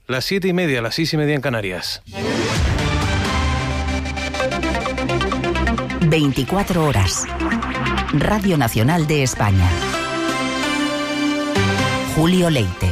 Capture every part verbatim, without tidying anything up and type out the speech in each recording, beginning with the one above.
Las siete y media, las seis y media en Canarias. veinticuatro horas. Radio Nacional de España. Julio Leite.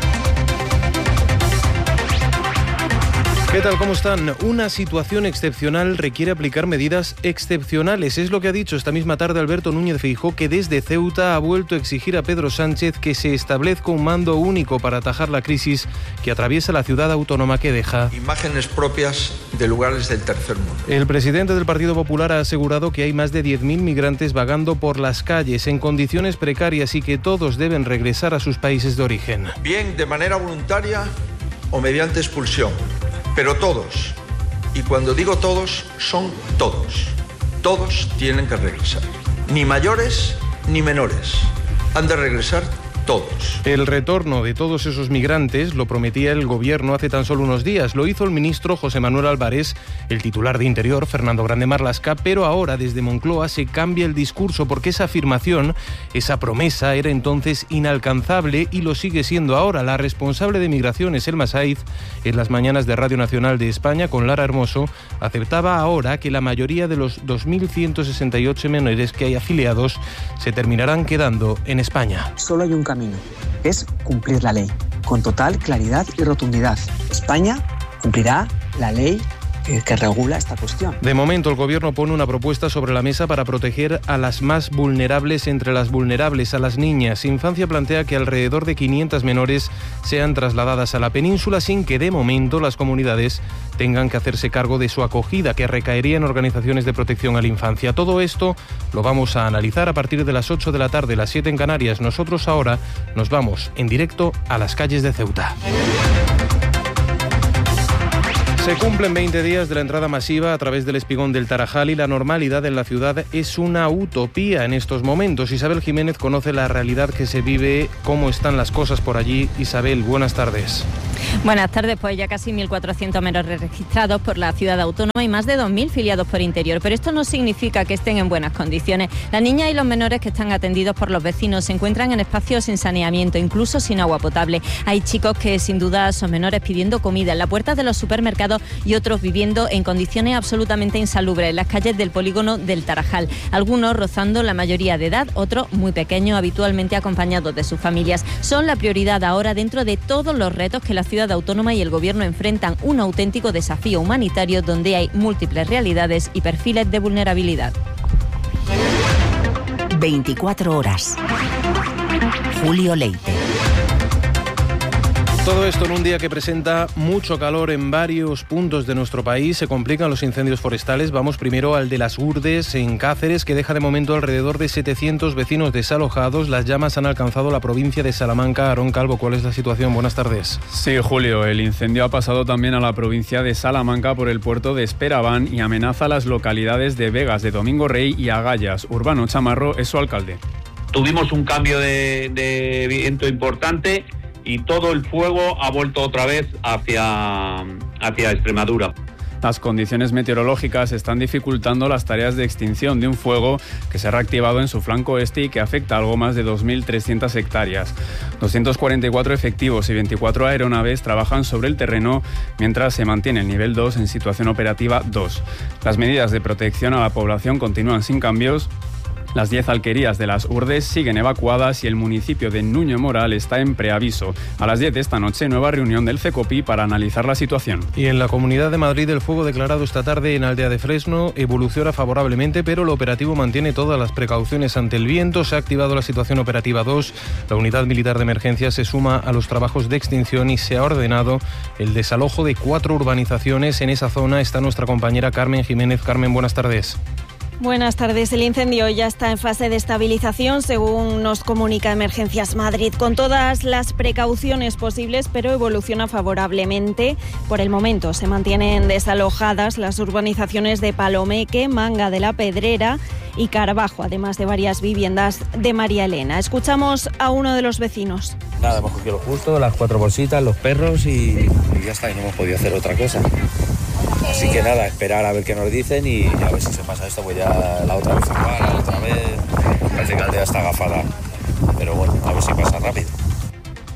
¿Qué tal? ¿Cómo están? Una situación excepcional requiere aplicar medidas excepcionales. Es lo que ha dicho esta misma tarde Alberto Núñez Feijóo, que desde Ceuta ha vuelto a exigir a Pedro Sánchez que se establezca un mando único para atajar la crisis que atraviesa la ciudad autónoma que deja imágenes propias de lugares del tercer mundo. El presidente del Partido Popular ha asegurado que hay más de diez mil migrantes vagando por las calles en condiciones precarias y que todos deben regresar a sus países de origen. Bien de manera voluntaria o mediante expulsión. Pero todos, y cuando digo todos, son todos, todos tienen que regresar, ni mayores ni menores, han de regresar todos. El retorno de todos esos migrantes lo prometía el gobierno hace tan solo unos días. Lo hizo el ministro José Manuel Álvarez, el titular de Interior, Fernando Grande Marlaska, pero ahora desde Moncloa se cambia el discurso porque esa afirmación, esa promesa era entonces inalcanzable y lo sigue siendo ahora. La responsable de Migraciones, Elma Saiz, en las mañanas de Radio Nacional de España con Lara Hermoso, aceptaba ahora que la mayoría de los dos mil ciento sesenta y ocho menores que hay afiliados se terminarán quedando en España. Solo hay un camino. Es cumplir la ley, con total claridad y rotundidad. España cumplirá la ley que regula esta cuestión. De momento, el gobierno pone una propuesta sobre la mesa para proteger a las más vulnerables entre las vulnerables, a las niñas. Infancia plantea que alrededor de quinientas menores sean trasladadas a la península sin que de momento las comunidades tengan que hacerse cargo de su acogida, que recaería en organizaciones de protección a la infancia. Todo esto lo vamos a analizar a partir de las ocho de la tarde, las siete en Canarias. Nosotros ahora nos vamos en directo a las calles de Ceuta. Se cumplen veinte días de la entrada masiva a través del espigón del Tarajal y la normalidad en la ciudad es una utopía en estos momentos. Isabel Jiménez conoce la realidad que se vive, cómo están las cosas por allí. Isabel, buenas tardes. Buenas tardes, pues ya casi mil cuatrocientos menores registrados por la ciudad autónoma y más de dos mil filiados por Interior, pero esto no significa que estén en buenas condiciones. Las niñas y los menores que están atendidos por los vecinos se encuentran en espacios sin saneamiento, incluso sin agua potable. Hay chicos que sin duda son menores pidiendo comida en la puerta de los supermercados y otros viviendo en condiciones absolutamente insalubres en las calles del polígono del Tarajal. Algunos rozando la mayoría de edad, otros muy pequeños, habitualmente acompañados de sus familias. Son la prioridad ahora dentro de todos los retos que la ciudad autónoma y el gobierno enfrentan, un auténtico desafío humanitario donde hay múltiples realidades y perfiles de vulnerabilidad. veinticuatro horas. Julio Leite. Todo esto en un día que presenta mucho calor en varios puntos de nuestro país. Se complican los incendios forestales. Vamos primero al de las Urdes, en Cáceres, que deja de momento alrededor de setecientos vecinos desalojados. Las llamas han alcanzado la provincia de Salamanca. Aarón Calvo, ¿cuál es la situación? Buenas tardes. Sí, Julio, el incendio ha pasado también a la provincia de Salamanca por el puerto de Esperaván y amenaza a las localidades de Vegas, de Domingo Rey y Agallas. Urbano Chamarro es su alcalde. Tuvimos un cambio de, de viento importante y todo el fuego ha vuelto otra vez hacia, hacia Extremadura. Las condiciones meteorológicas están dificultando las tareas de extinción de un fuego que se ha reactivado en su flanco este y que afecta a algo más de dos mil trescientas hectáreas. doscientos cuarenta y cuatro efectivos y veinticuatro aeronaves trabajan sobre el terreno, mientras se mantiene el nivel dos en situación operativa dos. Las medidas de protección a la población continúan sin cambios. Las diez alquerías de las Urdes siguen evacuadas y el municipio de Nuño Moral está en preaviso. A las diez de esta noche, nueva reunión del CECOPI para analizar la situación. Y en la Comunidad de Madrid, el fuego declarado esta tarde en Aldea de Fresno evoluciona favorablemente, pero el operativo mantiene todas las precauciones ante el viento. Se ha activado la situación operativa dos. La unidad militar de emergencia se suma a los trabajos de extinción y se ha ordenado el desalojo de cuatro urbanizaciones. En esa zona está nuestra compañera Carmen Jiménez. Carmen, buenas tardes. Buenas tardes. El incendio ya está en fase de estabilización, según nos comunica Emergencias Madrid, con todas las precauciones posibles, pero evoluciona favorablemente. Por el momento se mantienen desalojadas las urbanizaciones de Palomeque, Manga de la Pedrera y Carbajo, además de varias viviendas de María Elena. Escuchamos a uno de los vecinos. Nada, hemos cogido lo justo, las cuatro bolsitas, los perros y, y ya está, y no hemos podido hacer otra cosa. Así que nada, esperar a ver qué nos dicen y a ver si se pasa esto, pues ya la otra vez igual, la otra vez, parece que la aldea está agafada, pero bueno, a ver si pasa rápido.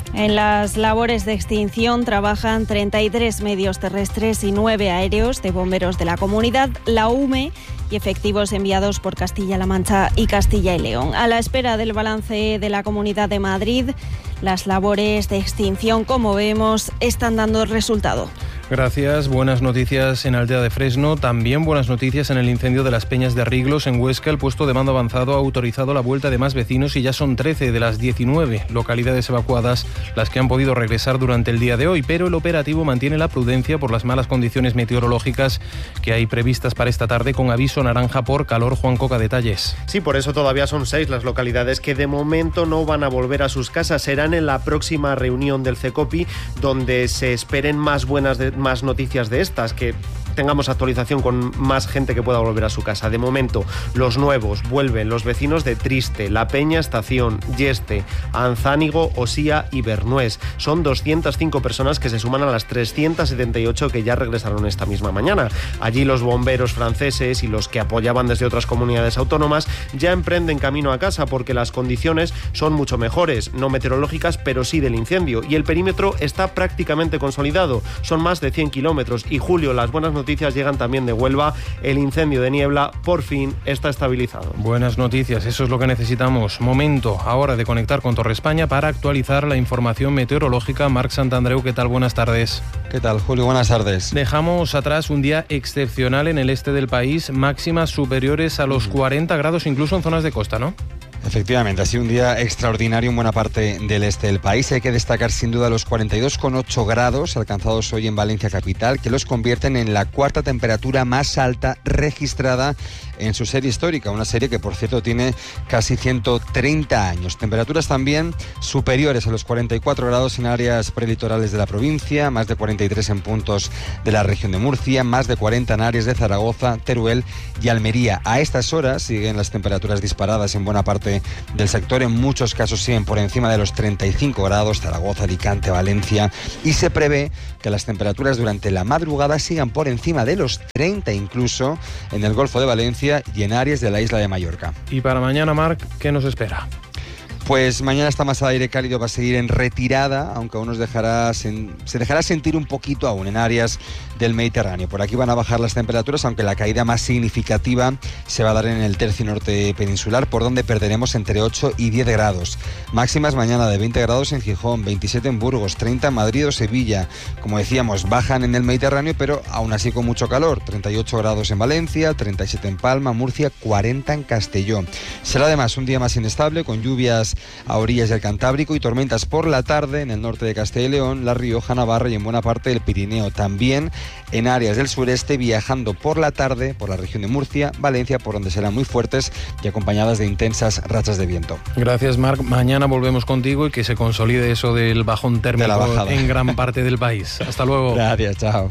En las labores de extinción trabajan treinta y tres medios terrestres y nueve aéreos de bomberos de la comunidad, la U M E y efectivos enviados por Castilla-La Mancha y Castilla y León. A la espera del balance de la Comunidad de Madrid, las labores de extinción, como vemos, están dando resultado. Gracias. Buenas noticias en Aldea de Fresno. También buenas noticias en el incendio de las Peñas de Riglos en Huesca. El puesto de mando avanzado ha autorizado la vuelta de más vecinos y ya son trece de las diecinueve localidades evacuadas las que han podido regresar durante el día de hoy. Pero el operativo mantiene la prudencia por las malas condiciones meteorológicas que hay previstas para esta tarde, con aviso naranja por calor. Juan Coca, detalles. Sí, por eso todavía son seis las localidades que de momento no van a volver a sus casas. Serán en la próxima reunión del CECOPI donde se esperen más buenas de, más noticias de estas, que tengamos actualización con más gente que pueda volver a su casa. De momento, los nuevos vuelven los vecinos de Triste, La Peña, Estación, Yeste, Anzánigo, Osía y Bernués. Son doscientas cinco personas que se suman a las trescientas setenta y ocho que ya regresaron esta misma mañana. Allí los bomberos franceses y los que apoyaban desde otras comunidades autónomas ya emprenden camino a casa porque las condiciones son mucho mejores, no meteorológicas, pero sí del incendio, y el perímetro está prácticamente consolidado. Son más de cien kilómetros y, Julio, las buenas noticias noticias llegan también de Huelva. El incendio de Niebla por fin está estabilizado. Buenas noticias, eso es lo que necesitamos. Momento ahora de conectar con Torre España para actualizar la información meteorológica. Marc Santandreu, ¿qué tal? Buenas tardes. ¿Qué tal, Julio? Buenas tardes. Dejamos atrás un día excepcional en el este del país, máximas superiores a los cuarenta grados incluso en zonas de costa, ¿no? Efectivamente, ha sido un día extraordinario en buena parte del este del país. Hay que destacar sin duda los cuarenta y dos coma ocho grados alcanzados hoy en Valencia capital, que los convierten en la cuarta temperatura más alta registrada en su serie histórica, una serie que por cierto tiene casi ciento treinta años. Temperaturas también superiores a los cuarenta y cuatro grados en áreas prelitorales de la provincia, más de cuarenta y tres en puntos de la región de Murcia, más de cuarenta en áreas de Zaragoza, Teruel y Almería. A estas horas siguen las temperaturas disparadas en buena parte del sector, en muchos casos siguen por encima de los treinta y cinco grados, Zaragoza, Alicante, Valencia, y se prevé que las temperaturas durante la madrugada sigan por encima de los treinta incluso en el Golfo de Valencia y en áreas de la isla de Mallorca. Y para mañana, Marc, ¿qué nos espera? Pues mañana esta masa de aire cálido va a seguir en retirada, aunque aún nos dejará sen- se dejará sentir un poquito aún en áreas del Mediterráneo. Por aquí van a bajar las temperaturas, aunque la caída más significativa se va a dar en el tercio norte peninsular, por donde perderemos entre ocho y diez grados. Máximas mañana de veinte grados en Gijón, veintisiete en Burgos, treinta en Madrid o Sevilla. Como decíamos, bajan en el Mediterráneo, pero aún así con mucho calor. treinta y ocho grados en Valencia, treinta y siete en Palma, Murcia, cuarenta en Castellón. Será además un día más inestable, con lluvias a orillas del Cantábrico y tormentas por la tarde en el norte de Castilla y León, La Rioja, Navarra y en buena parte del Pirineo. También en áreas del sureste, viajando por la tarde por la región de Murcia, Valencia, por donde serán muy fuertes y acompañadas de intensas rachas de viento. Gracias, Marc. Mañana volvemos contigo y que se consolide eso del bajón térmico en gran parte del país. Hasta luego. Gracias, chao.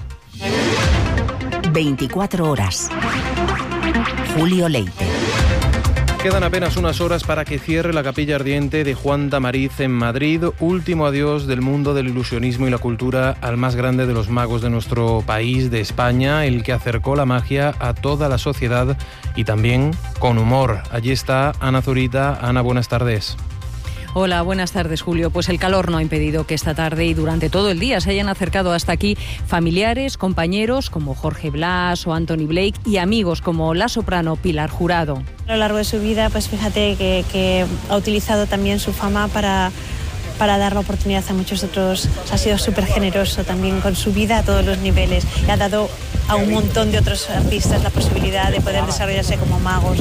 veinticuatro horas. Julio Leite. Quedan apenas unas horas para que cierre la capilla ardiente de Juan Tamariz en Madrid. Último adiós del mundo del ilusionismo y la cultura al más grande de los magos de nuestro país, de España, el que acercó la magia a toda la sociedad y también con humor. Allí está Ana Zurita. Ana, buenas tardes. Hola, buenas tardes, Julio. Pues el calor no ha impedido que esta tarde y durante todo el día se hayan acercado hasta aquí familiares, compañeros como Jorge Blas o Anthony Blake y amigos como la soprano Pilar Jurado. A lo largo de su vida, pues fíjate que, que ha utilizado también su fama para, para dar la oportunidad a muchos otros. O sea, ha sido súper generoso también con su vida a todos los niveles y ha dado a un montón de otros artistas la posibilidad de poder desarrollarse como magos.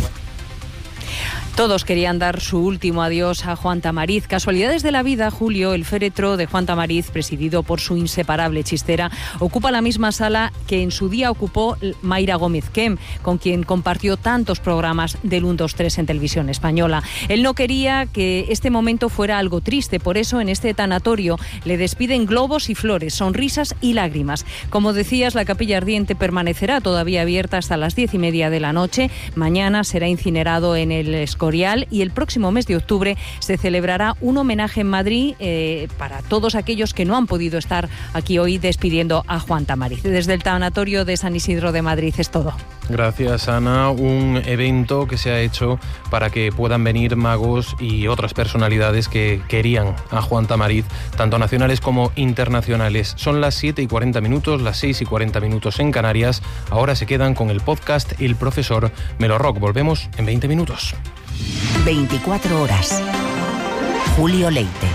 Todos querían dar su último adiós a Juan Tamariz. Casualidades de la vida, Julio, el féretro de Juan Tamariz, presidido por su inseparable chistera, ocupa la misma sala que en su día ocupó Mayra Gómez Kem, con quien compartió tantos programas del uno dos tres en televisión española. Él no quería que este momento fuera algo triste, por eso en este tanatorio le despiden globos y flores, sonrisas y lágrimas. Como decías, la capilla ardiente permanecerá todavía abierta hasta las diez y media de la noche. Mañana será incinerado en el Escorial y el próximo mes de octubre se celebrará un homenaje en Madrid eh, para todos aquellos que no han podido estar aquí hoy despidiendo a Juan Tamariz. Desde el tanatorio de San Isidro de Madrid es todo. Gracias, Ana. Un evento que se ha hecho para que puedan venir magos y otras personalidades que querían a Juan Tamariz, tanto nacionales como internacionales. Son las siete y cuarenta minutos, las seis y cuarenta minutos en Canarias. Ahora se quedan con el podcast El Profesor Melorrock. Volvemos en veinte minutos. veinticuatro horas. Julio Leite.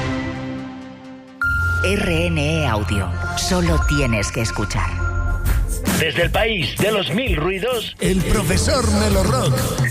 R N E Audio. Solo tienes que escuchar. Desde el país de los mil ruidos, el profesor Melorrock.